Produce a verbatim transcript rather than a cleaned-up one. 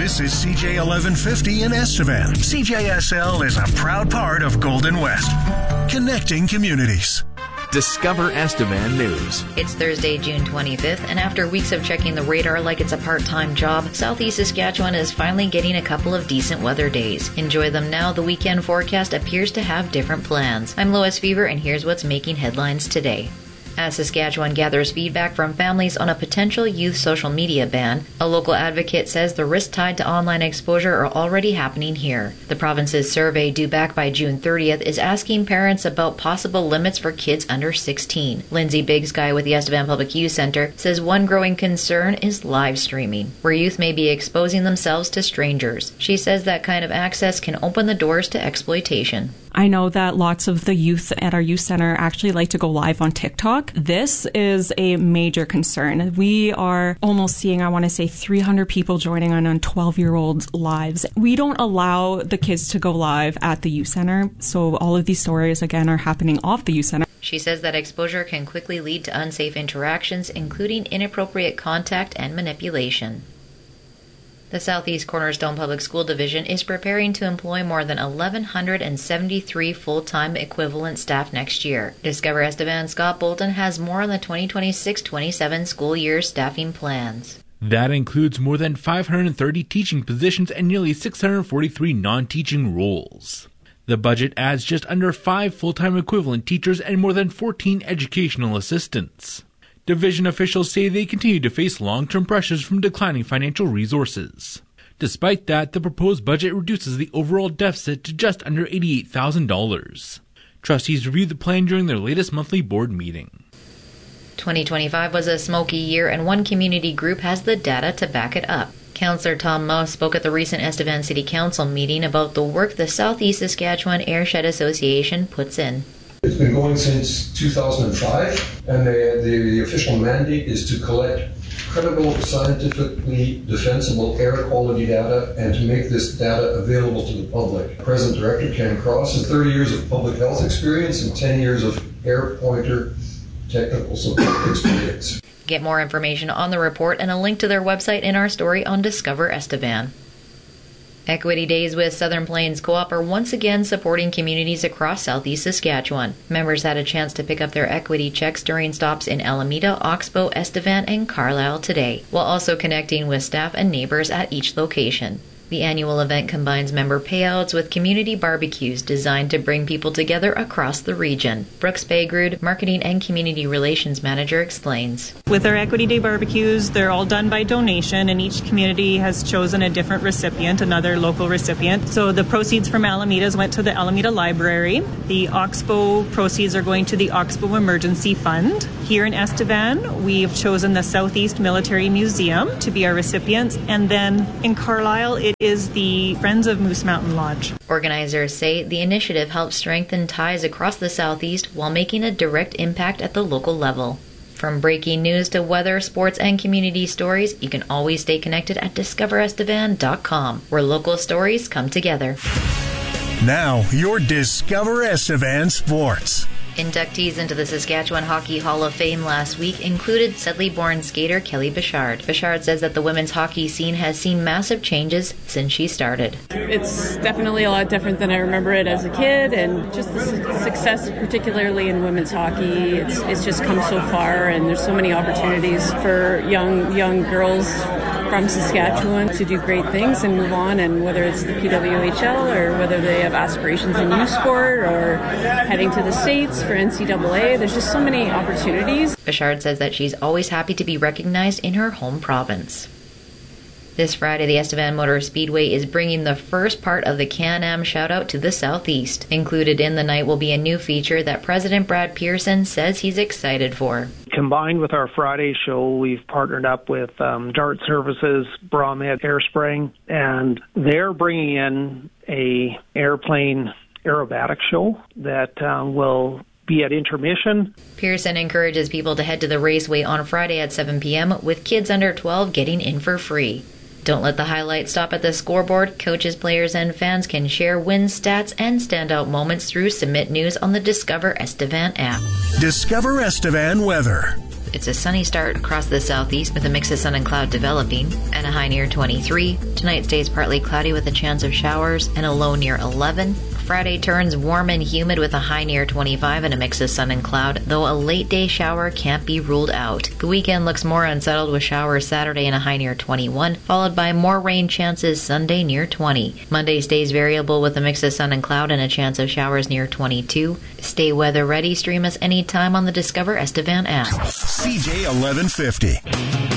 This is C J eleven fifty in Estevan. C J S L is a proud part of Golden West, connecting communities. Discover Estevan News. It's Thursday, June twenty-fifth, and after weeks of checking the radar like it's a part-time job, Southeast Saskatchewan is finally getting a couple of decent weather days. Enjoy them now. The weekend forecast appears to have different plans. I'm Lois Fever, and here's what's making headlines today. As Saskatchewan gathers feedback from families on a potential youth social media ban, a local advocate says the risks tied to online exposure are already happening here. The province's survey, due back by June thirtieth, is asking parents about possible limits for kids under sixteen. Lindsay Bigsky with the Estevan Public Youth Centre says one growing concern is live streaming, where youth may be exposing themselves to strangers. She says that kind of access can open the doors to exploitation. I know that lots of the youth at our youth center actually like to go live on TikTok. This is a major concern. We are almost seeing, I want to say, three hundred people joining on on twelve-year-olds' lives. We don't allow the kids to go live at the youth center, so all of these stories, again, are happening off the youth center. She says that exposure can quickly lead to unsafe interactions, including inappropriate contact and manipulation. The Southeast Cornerstone Public School Division is preparing to employ more than one thousand one hundred seventy-three full-time equivalent staff next year. Discover Estevan's Scott Bolton has more on the twenty twenty-six twenty-seven school year staffing plans. That includes more than five hundred thirty teaching positions and nearly six hundred forty-three non-teaching roles. The budget adds just under five full-time equivalent teachers and more than fourteen educational assistants. Division officials say they continue to face long-term pressures from declining financial resources. Despite that, the proposed budget reduces the overall deficit to just under eighty-eight thousand dollars. Trustees reviewed the plan during their latest monthly board meeting. twenty twenty-five was a smoky year, and one community group has the data to back it up. Councillor Tom Mouse spoke at the recent Estevan City Council meeting about the work the Southeast Saskatchewan Airshed Association puts in. It's been going since two thousand five, and the, the official mandate is to collect credible, scientifically defensible air quality data and to make this data available to the public. Present Director Ken Cross has thirty years of public health experience and ten years of air pointer technical support experience. Get more information on the report and a link to their website in our story on Discover Estevan. Equity Days with Southern Plains Co-op are once again supporting communities across Southeast Saskatchewan. Members had a chance to pick up their equity checks during stops in Alameda, Oxbow, Estevan, and Carlisle today, while also connecting with staff and neighbors at each location. The annual event combines member payouts with community barbecues designed to bring people together across the region. Brooks Bagrud, Marketing and Community Relations Manager, explains. With our Equity Day barbecues, they're all done by donation, and each community has chosen a different recipient, another local recipient. So the proceeds from Alameda's went to the Alameda Library. The Oxbow proceeds are going to the Oxbow Emergency Fund. Here in Estevan, we've chosen the Southeast Military Museum to be our recipients, and then in Carlisle, it is the Friends of Moose Mountain Lodge. Organizers say the initiative helps strengthen ties across the Southeast while making a direct impact at the local level. From breaking news to weather, sports, and community stories, you can always stay connected at discover estevan dot com, where local stories come together. Now, your Discover Estevan Sports. Inductees into the Saskatchewan Hockey Hall of Fame last week included Sedley-born skater Kelly Bichard. Bichard says that the women's hockey scene has seen massive changes since she started. It's definitely a lot different than I remember it as a kid, and just the su- success, particularly in women's hockey, it's, it's just come so far, and there's so many opportunities for young young girls from Saskatchewan to do great things and move on, and whether it's the P W H L or whether they have aspirations in youth sport or heading to the States for N C double A, there's just so many opportunities. Bichard says that she's always happy to be recognized in her home province. This Friday, the Estevan Motor Speedway is bringing the first part of the Can-Am Shoutout to the Southeast. Included in the night will be a new feature that President Brad Pearson says he's excited for. Combined with our Friday show, we've partnered up with um, Dart Services, Brahmed Airspring, and they're bringing in a airplane aerobatic show that uh, will be at intermission. Pearson encourages people to head to the raceway on Friday at seven p.m. with kids under twelve getting in for free. Don't let the highlights stop at the scoreboard. Coaches, players, and fans can share wins, stats, and standout moments through Submit News on the Discover Estevan app. Discover Estevan weather. It's a sunny start across the southeast with a mix of sun and cloud developing, and a high near twenty-three. Tonight stays partly cloudy with a chance of showers and a low near eleven. Friday turns warm and humid with a high near twenty-five and a mix of sun and cloud, though a late day shower can't be ruled out. The weekend looks more unsettled with showers Saturday and a high near twenty-one, followed by more rain chances Sunday near twenty. Monday stays variable with a mix of sun and cloud and a chance of showers near twenty-two. Stay weather ready. Stream us anytime on the Discover Estevan app. C J eleven fifty.